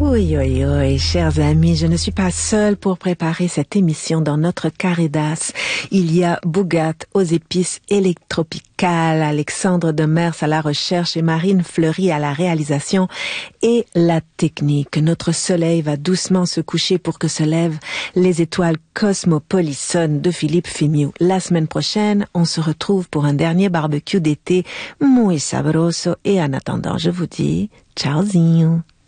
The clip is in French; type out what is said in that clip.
Oui, oui, oui, chers amis, je ne suis pas seule pour préparer cette émission dans notre carré d'as. Il y a Bougat aux épices électropicales, Alexandre Demers à la recherche et Marine Fleury à la réalisation et la technique. Notre soleil va doucement se coucher pour que se lèvent les étoiles cosmopolissonnes de Philippe Fimiu. La semaine prochaine, on se retrouve pour un dernier barbecue d'été muy sabroso et en attendant, je vous dis ciaozinho.